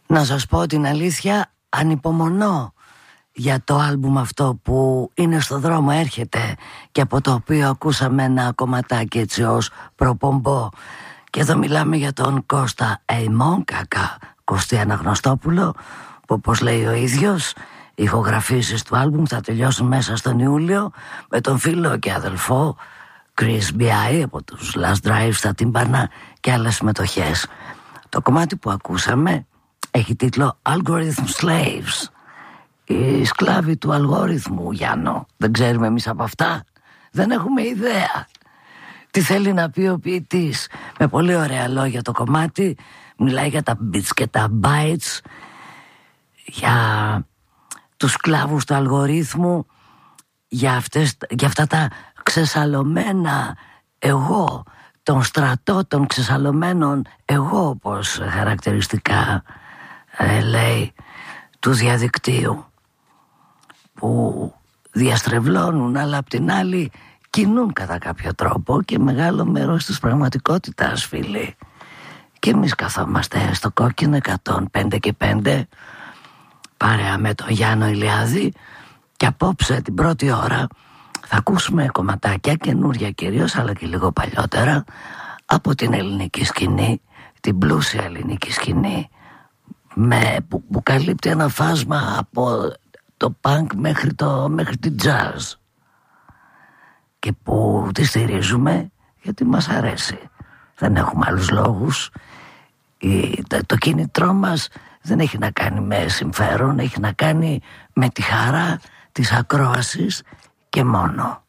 Να σας πω την αλήθεια, ανυπομονώ για το άλμπουμ αυτό που είναι στο δρόμο, έρχεται, και από το οποίο ακούσαμε ένα κομματάκι έτσι ως προπομπό. Και εδώ μιλάμε για τον Κώστα Εϊμόν, κακά Κωστή Αναγνωστόπουλο, που όπως λέει ο ίδιος, οι ηχογραφήσεις του άλμπουμ θα τελειώσουν μέσα στον Ιούλιο, με τον φίλο και αδελφό Chris B.I. από τους Last Drive στα τύμπανα και άλλες συμμετοχές. Το κομμάτι που ακούσαμε έχει τίτλο Algorithm Slaves. Οι σκλάβοι του αλγόριθμου, Γιάννο. Δεν ξέρουμε εμείς από αυτά. Δεν έχουμε ιδέα τι θέλει να πει ο ποιητής. Με πολύ ωραία λόγια το κομμάτι. Μιλάει για τα bits και τα bytes, για τους σκλάβους του αλγορίθμου, για αυτά τα ξεσαλωμένα εγώ, τον στρατό των ξεσαλωμένων εγώ, όπως χαρακτηριστικά λέει, του διαδικτύου, που διαστρεβλώνουν αλλά απ' την άλλη κινούν κατά κάποιο τρόπο και μεγάλο μέρος της πραγματικότητας, φίλοι. Και εμείς καθόμαστε στο κόκκινο 105.5 παρέα με τον Γιάννο Ηλιάδη, και απόψε την πρώτη ώρα θα ακούσουμε κομματάκια καινούρια κυρίως, αλλά και λίγο παλιότερα, από την ελληνική σκηνή, την πλούσια ελληνική σκηνή, που καλύπτει ένα φάσμα από το punk μέχρι την jazz, και που τη στηρίζουμε γιατί μας αρέσει. Δεν έχουμε άλλους λόγους. Το κίνητρό μας δεν έχει να κάνει με συμφέρον, έχει να κάνει με τη χαρά της ακρόασης και μόνο.